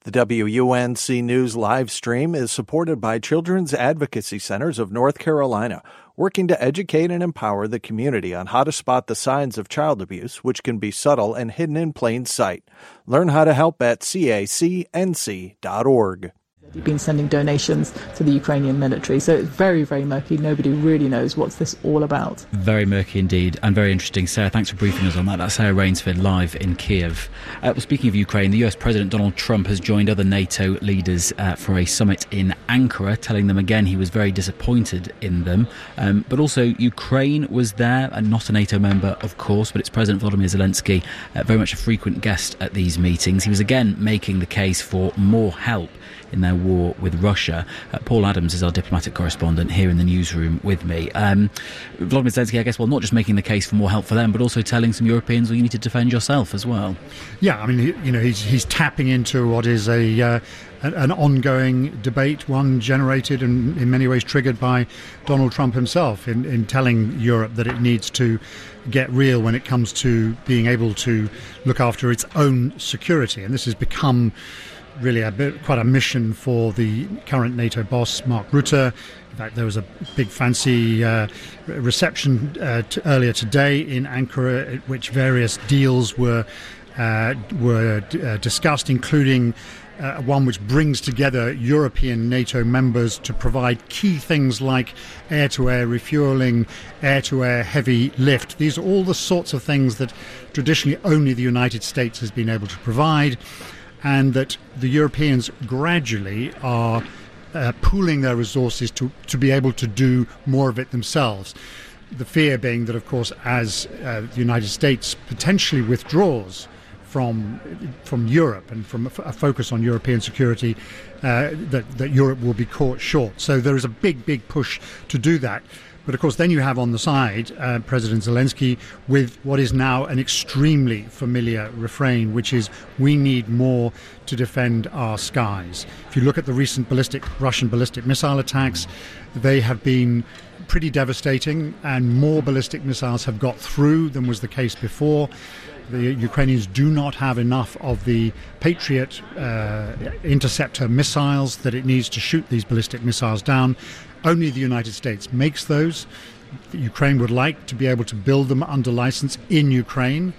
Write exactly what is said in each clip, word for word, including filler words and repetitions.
The W U N C News live stream is supported by Children's Advocacy Centers of North Carolina, working to educate and empower the community on how to spot the signs of child abuse, which can be subtle and hidden in plain sight. Learn how to help at C A C N C dot org. You've been sending donations to the Ukrainian military, so it's very, very murky. Nobody really knows what's this all about. Very murky indeed, and very interesting. Sarah, thanks for briefing us on that. That's Sarah Rainsford live in Kiev. Uh, well, speaking of Ukraine, the U S President Donald Trump has joined other NATO leaders uh, for a summit in Ankara, telling them again he was very disappointed in them. Um, but also Ukraine was there, and not a NATO member, of course, but it's President Volodymyr Zelensky, uh, very much a frequent guest at these meetings. He was again making the case for more help in their war with Russia. Uh, Paul Adams is our diplomatic correspondent here in the newsroom with me. Um, Volodymyr Zelensky, I guess, well, not just making the case for more help for them, but also telling some Europeans, well, you need to defend yourself as well. Yeah, I mean, he, you know, he's he's tapping into what is a uh, an ongoing debate, one generated and in many ways triggered by Donald Trump himself in, in telling Europe that it needs to get real when it comes to being able to look after its own security. And this has become really a bit, quite a mission for the current NATO boss, Mark Rutte. In fact, there was a big fancy uh, reception uh, t- earlier today in Ankara, at which various deals were uh, were uh, discussed, including uh, one which brings together European NATO members to provide key things like air-to-air refueling, air-to-air heavy lift. These are all the sorts of things that traditionally only the United States has been able to provide, and that the Europeans gradually are uh, pooling their resources to, to be able to do more of it themselves. The fear being that, of course, as uh, the United States potentially withdraws from from Europe and from a, f- a focus on European security, uh, that, that Europe will be caught short. So there is a big, big push to do that. But of course, then you have on the side uh, President Zelensky with what is now an extremely familiar refrain, which is, we need more to defend our skies. If you look at the recent ballistic Russian ballistic missile attacks, they have been pretty devastating, and more ballistic missiles have got through than was the case before. The Ukrainians do not have enough of the Patriot uh, interceptor missiles that it needs to shoot these ballistic missiles down. Only the United States makes those. Ukraine would like to be able to build them under license in Ukraine.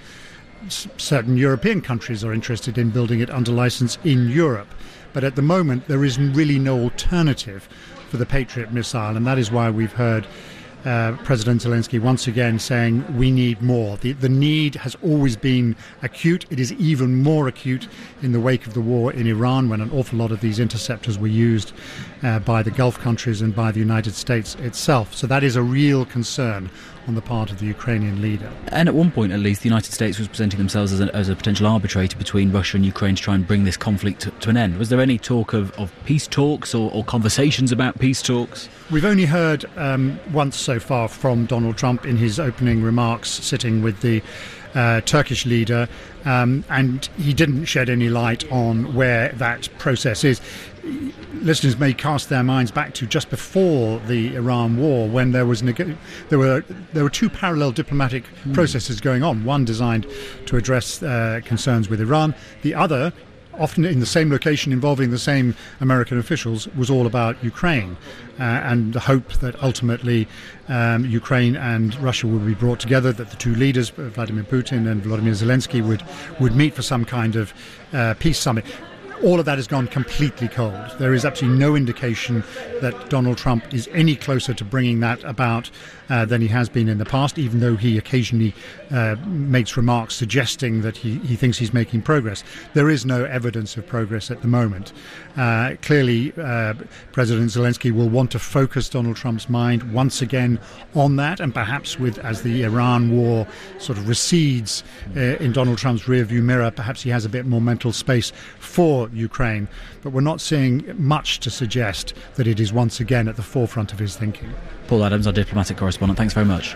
S- certain European countries are interested in building it under license in Europe. But at the moment, there is really no alternative for the Patriot missile, and that is why we've heard Uh, President Zelensky once again saying we need more. The, the need has always been acute. It is even more acute in the wake of the war in Iran, when an awful lot of these interceptors were used uh, by the Gulf countries and by the United States itself. So that is a real concern on the part of the Ukrainian leader. And at one point, at least, the United States was presenting themselves as a, as a potential arbitrator between Russia and Ukraine to try and bring this conflict to, to an end. Was there any talk of, of peace talks or, or conversations about peace talks? We've only heard um, once so far from Donald Trump in his opening remarks, sitting with the uh, Turkish leader, um, and he didn't shed any light on where that process is. Listeners may cast their minds back to just before the Iran war, when there was neg- there were there were two parallel diplomatic mm. processes going on. One designed to address uh, concerns with Iran. The other, often in the same location, involving the same American officials, was all about Ukraine, uh, and the hope that ultimately um, Ukraine and Russia would be brought together, that the two leaders, Vladimir Putin and Volodymyr Zelensky, would, would meet for some kind of uh, peace summit. All of that has gone completely cold. There is absolutely no indication that Donald Trump is any closer to bringing that about uh, than he has been in the past, even though he occasionally uh, makes remarks suggesting that he, he thinks he's making progress. There is no evidence of progress at the moment. Uh, clearly, uh, President Zelensky will want to focus Donald Trump's mind once again on that, and perhaps with as the Iran war sort of recedes uh, in Donald Trump's rearview mirror, perhaps he has a bit more mental space for Ukraine. But we're not seeing much to suggest that it is once again at the forefront of his thinking. Paul Adams, our diplomatic correspondent, thanks very much.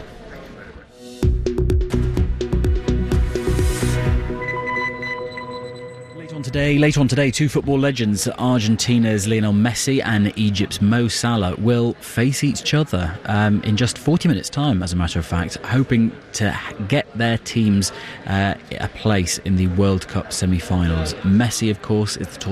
Today, later on today, two football legends, Argentina's Lionel Messi and Egypt's Mo Salah, will face each other um, in just forty minutes' time, as a matter of fact, hoping to get their teams uh, a place in the World Cup semi-finals. Messi, of course, is the